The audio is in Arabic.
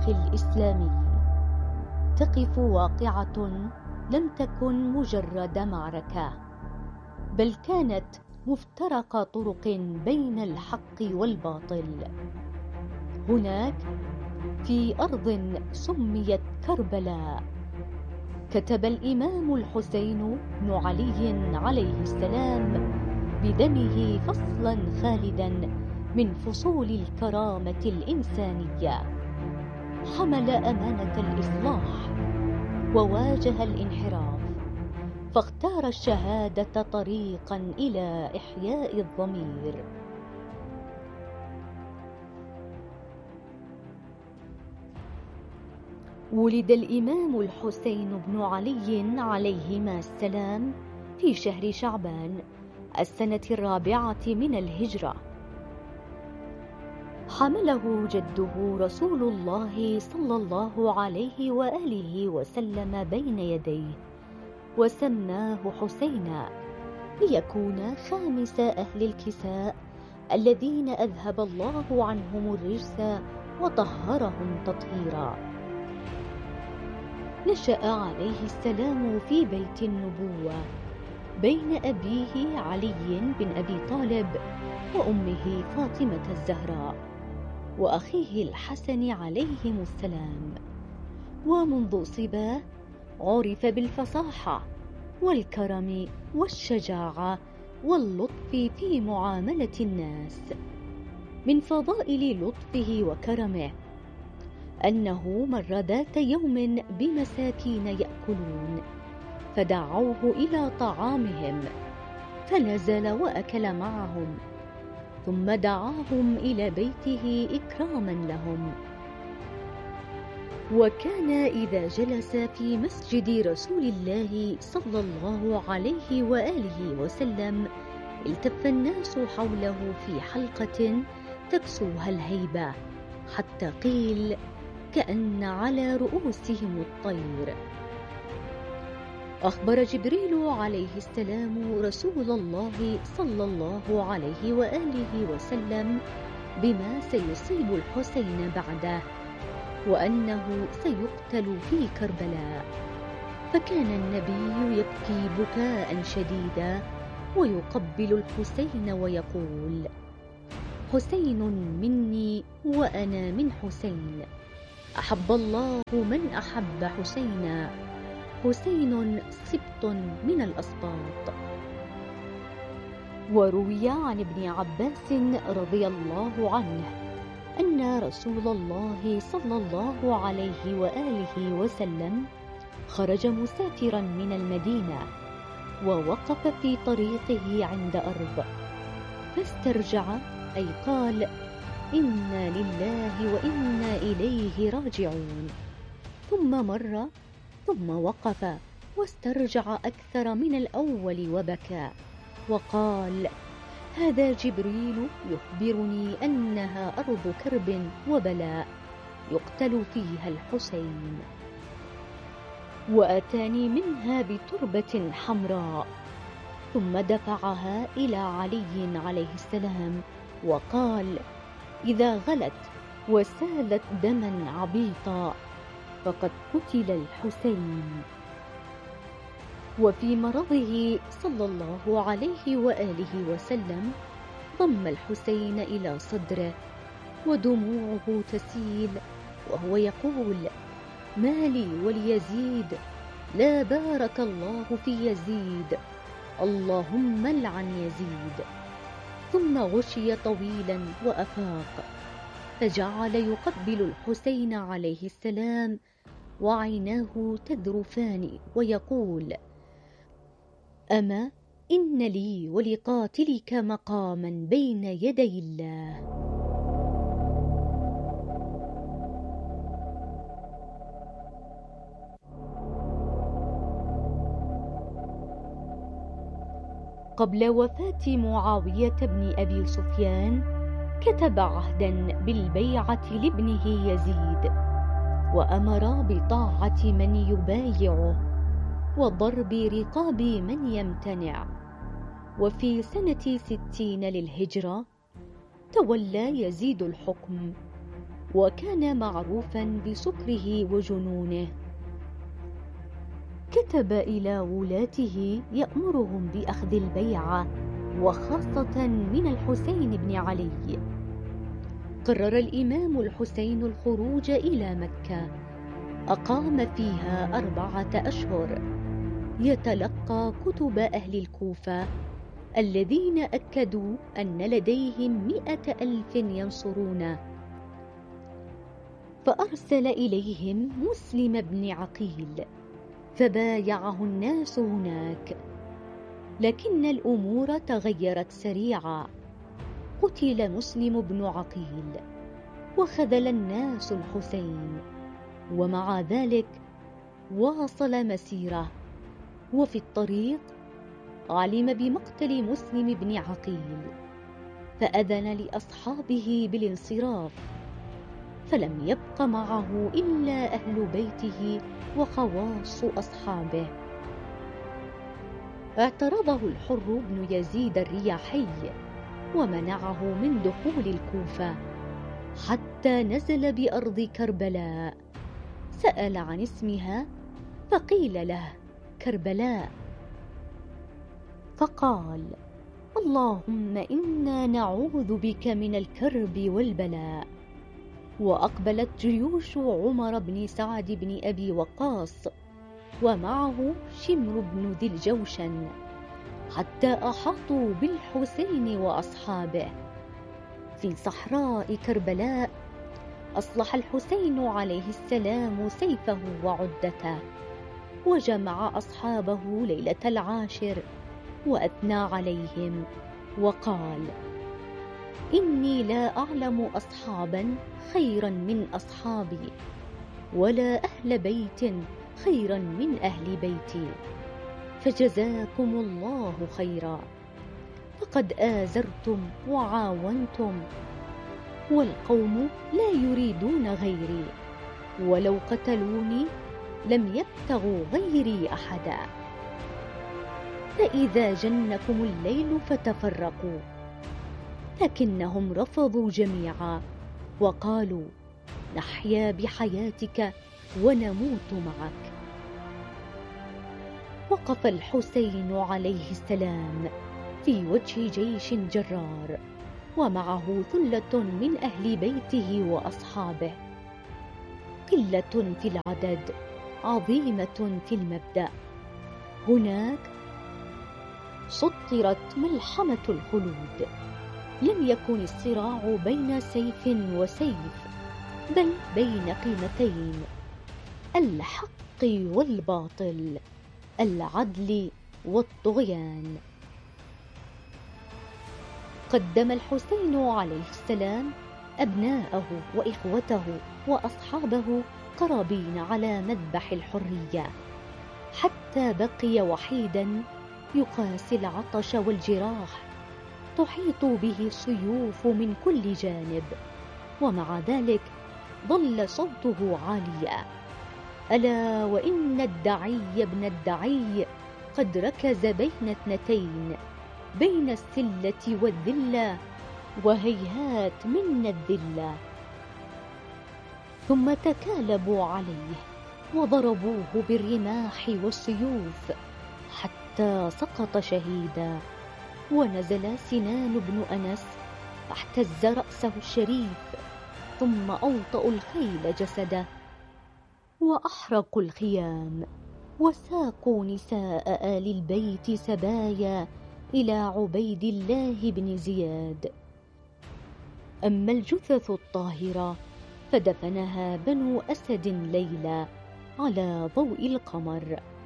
التاريخ الإسلامي تقف واقعة لم تكن مجرد معركة، بل كانت مفترق طرق بين الحق والباطل. هناك في أرض سميت كربلاء كتب الإمام الحسين بن علي عليه السلام بدمه فصلا خالدا من فصول الكرامة الإنسانية. حمل أمانة الإصلاح وواجه الانحراف، فاختار الشهادة طريقا إلى إحياء الضمير. ولد الإمام الحسين بن علي عليهما السلام في شهر شعبان السنة 4 من الهجرة. حمله جده رسول الله صلى الله عليه وآله وسلم بين يديه وسماه حسينا، ليكون خامس أهل الكساء الذين أذهب الله عنهم الرجس وطهرهم تطهيرا. نشأ عليه السلام في بيت النبوة بين أبيه علي بن أبي طالب وأمه فاطمة الزهراء وأخيه الحسن عليهم السلام. ومنذ صباه عرف بالفصاحة والكرم والشجاعة واللطف في معاملة الناس. من فضائل لطفه وكرمه أنه مر ذات يوم بمساكين يأكلون، فدعوه إلى طعامهم فنزل وأكل معهم، ثم دعاهم إلى بيته إكراما لهم. وكان إذا جلس في مسجد رسول الله صلى الله عليه وآله وسلم التف الناس حوله في حلقة تكسوها الهيبة، حتى قيل كأن على رؤوسهم الطير. أخبر جبريل عليه السلام رسول الله صلى الله عليه وآله وسلم بما سيصيب الحسين بعده، وأنه سيقتل في كربلاء. فكان النبي يبكي بكاء شديدا ويقبل الحسين ويقول: حسين مني وأنا من حسين، أحب الله من أحب حسينا، حسين سبط من الأسباط. وروي عن ابن عباس رضي الله عنه أن رسول الله صلى الله عليه وآله وسلم خرج مسافرا من المدينة، ووقف في طريقه عند أرض فاسترجع، أي قال: إنا لله وإنا إليه راجعون. ثم مر، ثم وقف واسترجع أكثر من الأول وبكى، وقال: هذا جبريل يخبرني أنها أرض كرب وبلاء يقتل فيها الحسين، وأتاني منها بتربة حمراء. ثم دفعها إلى علي عليه السلام وقال: إذا غلت وسالت دما عبيطا فقد قتل الحسين. وفي مرضه صلى الله عليه وآله وسلم ضم الحسين إلى صدره ودموعه تسيل وهو يقول: ما لي وليزيد، لا بارك الله في يزيد، اللهم لعن يزيد. ثم غشي طويلا وأفاق، فجعل يقبل الحسين عليه السلام وعيناه تذرفان ويقول: أما إن لي ولقاتلك مقاما بين يدي الله. قبل وفاة معاوية بن أبي سفيان كتب عهدا بالبيعة لابنه يزيد، وأمر بطاعة من يبايعه وضرب رقاب من يمتنع. وفي سنة 60 للهجرة تولى يزيد الحكم، وكان معروفا بسكره وجنونه. كتب إلى ولاته يأمرهم بأخذ البيعة، وخاصة من الحسين بن علي. قرر الإمام الحسين الخروج إلى مكة، أقام فيها 4 أشهر يتلقى كتب أهل الكوفة الذين أكدوا أن لديهم 100,000 ينصرونه، فأرسل إليهم مسلم بن عقيل فبايعه الناس هناك، لكن الأمور تغيرت سريعا. قتل مسلم بن عقيل وخذل الناس الحسين، ومع ذلك واصل مسيره، وفي الطريق علم بمقتل مسلم بن عقيل فأذن لأصحابه بالانصراف، فلم يبق معه إلا أهل بيته وخواص أصحابه. اعترضه الحر بن يزيد الرياحي ومنعه من دخول الكوفة حتى نزل بأرض كربلاء. سأل عن اسمها فقيل له كربلاء، فقال: اللهم إنا نعوذ بك من الكرب والبلاء. وأقبلت جيوش عمر بن سعد بن أبي وقاص ومعه شمر بن ذي الجوشن حتى أحاطوا بالحسين وأصحابه. في صحراء كربلاء أصلح الحسين عليه السلام سيفه وعدته، وجمع أصحابه ليلة 10 وأثنى عليهم وقال: إني لا أعلم أصحابا خيرا من أصحابي، ولا أهل بيت خيرا من أهل بيتي، فجزاكم الله خيرا، فقد آزرتم وعاونتم، والقوم لا يريدون غيري، ولو قتلوني لم يبتغوا غيري أحدا، فإذا جنكم الليل فتفرقوا. لكنهم رفضوا جميعا وقالوا: نحيا بحياتك ونموت معك. وقف الحسين عليه السلام في وجه جيش جرار، ومعه ثلة من أهل بيته وأصحابه، قلة في العدد عظيمة في المبدأ. هناك سطرت ملحمة الخلود، لم يكن الصراع بين سيف وسيف، بل بين قيمتين: الحق والباطل، العدل والطغيان. قدم الحسين عليه السلام أبناءه وإخوته وأصحابه قرابين على مذبح الحرية، حتى بقي وحيدا يقاسي العطش والجراح، تحيط به السيوف من كل جانب، ومع ذلك ظل صوته عاليا: ألا وإن الدعي ابن الدعي قد ركز بين اثنتين، بين السلة والذلة، وهيهات منا الذلة. ثم تكالبوا عليه وضربوه بالرماح والسيوف حتى سقط شهيدا، ونزل سنان بن أنس فاحتز رأسه الشريف، ثم أوطأوا الخيل جسده، وأحرقوا الخيام، وساقوا نساء آل البيت سبايا إلى عبيد الله بن زياد. أما الجثث الطاهرة فدفنها بنو أسد ليلى على ضوء القمر.